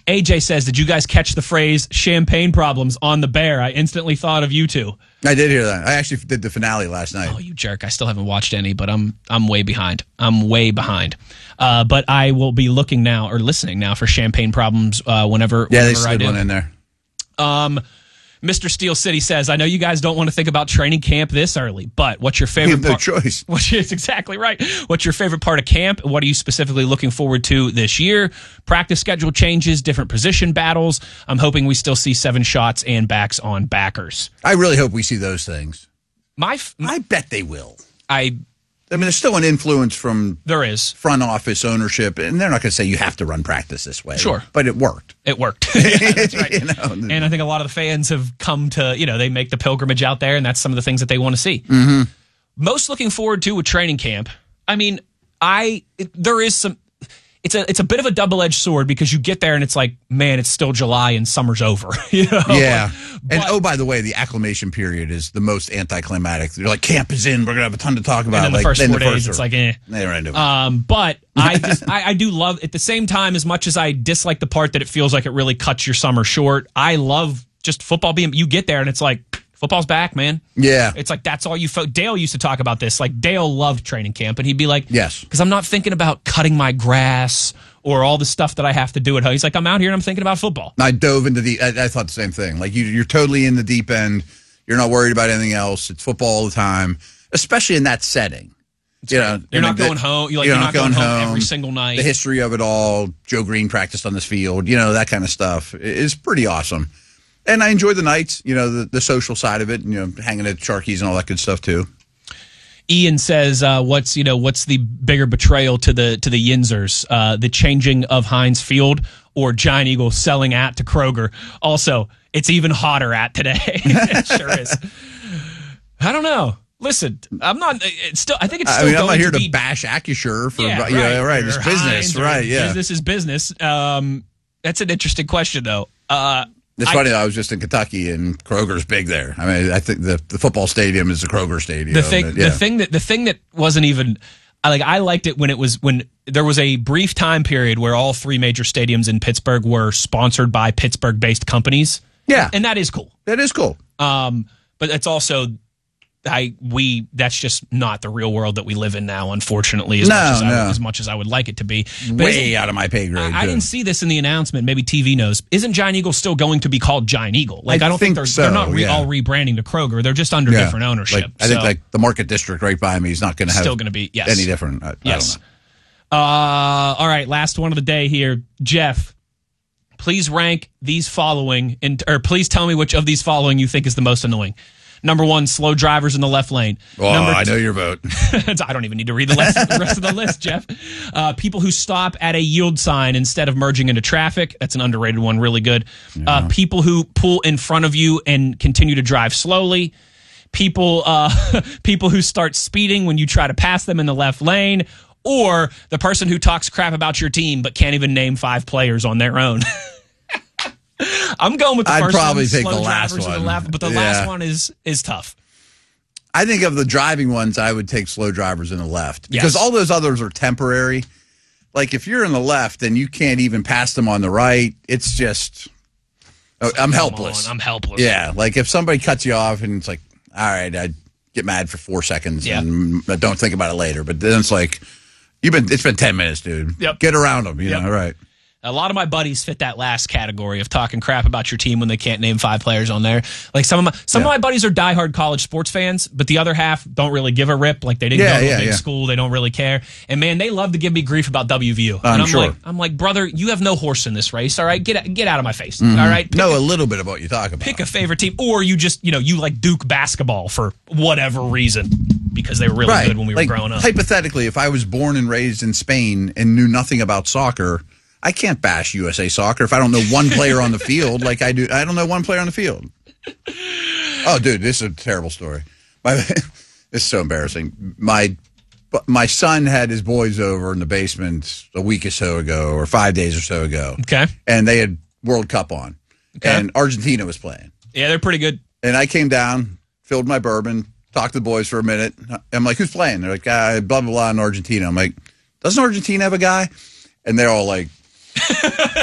AJ says, did you guys catch the phrase champagne problems on the Bear? I instantly thought of you two. I did hear that. I actually did the finale last night. Oh, you jerk. I still haven't watched any, but I'm way behind. I'm way behind. But I will be looking now or listening now for champagne problems whenever they I do. one in there. Mr. Steel City says, I know you guys don't want to think about training camp this early, but what's your favorite part? We have no choice. It's exactly right. What's your favorite part of camp? What are you specifically looking forward to this year? Practice schedule changes, different position battles. I'm hoping we still see 7 shots and backs on backers. I really hope we see those things. I bet they will. I mean, there's still an influence from there is front office ownership, and they're not going to say you have to run practice this way. Sure. But it worked. It worked. Yeah, that's right. And I think a lot of the fans have come to, they make the pilgrimage out there, and that's some of the things that they want to see. Mm-hmm. Most looking forward to a training camp. I mean, there is some. It's a bit of a double-edged sword because you get there and it's like, man, it's still July and summer's over. Yeah. And by the way, the acclimation period is the most anticlimactic. They're like, camp is in. We're gonna have a ton to talk about. And then the first 4 days, it's like, eh. But I do love at the same time, as much as I dislike the part that it feels like it really cuts your summer short. I love just football being. You get there and it's like, football's back, man. Yeah. It's like, that's all you Dale used to talk about this. Like, Dale loved training camp, and he'd be like, yes. Because I'm not thinking about cutting my grass or all the stuff that I have to do at home. He's like, I'm out here and I'm thinking about football. I dove into I thought the same thing. Like, you're totally in the deep end. You're not worried about anything else. It's football all the time, especially in that setting. You're not going home. You're not going home every single night. The history of it all. Joe Green practiced on this field. That kind of stuff is pretty awesome. And I enjoy the nights, the social side of it, hanging at Sharky's and all that good stuff too. Ian says, what's the bigger betrayal to the Yinzers, the changing of Heinz Field or Giant Eagle selling at to Kroger? Also, it's even hotter at today. It sure is. I don't know. Listen, I'm not. It's still. I think it's still. I'm not here to bash Acusure for right. It's business, right? Yeah, business is business. That's an interesting question, though. It's funny. I was just in Kentucky, and Kroger's big there. I mean, I think the football stadium is the Kroger stadium. The thing that wasn't even. I liked it when there was a brief time period where all 3 major stadiums in Pittsburgh were sponsored by Pittsburgh-based companies. Yeah, and that is cool. That is cool. But it's also. That's just not the real world that we live in now, unfortunately, as much as I would like it to be. But way out of my pay grade. I didn't see this in the announcement. Maybe TV knows. Isn't Giant Eagle still going to be called Giant Eagle? Like, I don't think they're not all rebranding to Kroger. They're just under different ownership. I think the Market District right by me is not going to have still going to be any different. I don't know. All right, last one of the day here. Jeff, please rank these following, or please tell me which of these following you think is the most annoying. Number 1, slow drivers in the left lane. Oh, I know your vote. I don't even need to read the rest of the list, Jeff. People who stop at a yield sign instead of merging into traffic. That's an underrated one, really good. Yeah. People who pull in front of you and continue to drive slowly. People who start speeding when you try to pass them in the left lane. Or the person who talks crap about your team but can't even name 5 players on their own. I'm going with the first one. I'd probably take the last one. But the last one is tough. I think of the driving ones, I would take slow drivers in the left. Because all those others are temporary. Like, if you're in the left and you can't even pass them on the right, it's just, I'm helpless. I'm helpless. Yeah, like if somebody cuts you off and it's like, all right, I'd get mad for 4 seconds and don't think about it later. But then it's like, it's been 10 minutes, dude. Yep. Get around them, all right. A lot of my buddies fit that last category of talking crap about your team when they can't name 5 players on there. Like, some of my buddies are diehard college sports fans, but the other half don't really give a rip. Like, they didn't go to a big school, they don't really care. And man, they love to give me grief about WVU. I'm like, brother, you have no horse in this race. All right, get out of my face. Mm-hmm. All right, know a little bit about what you talk about. Pick a favorite team, or you just you like Duke basketball for whatever reason because they were really good when we were growing up. Hypothetically, if I was born and raised in Spain and knew nothing about soccer, I can't bash USA Soccer if I don't know one player on the field like I do. I don't know one player on the field. Oh, dude, this is a terrible story. It's so embarrassing. My son had his boys over in the basement a week or so ago, or 5 days or so ago. Okay. And they had World Cup on. Okay. And Argentina was playing. Yeah, they're pretty good. And I came down, filled my bourbon, talked to the boys for a minute. I'm like, who's playing? They're like, blah, blah, blah, in Argentina. I'm like, doesn't Argentina have a guy? And they're all like,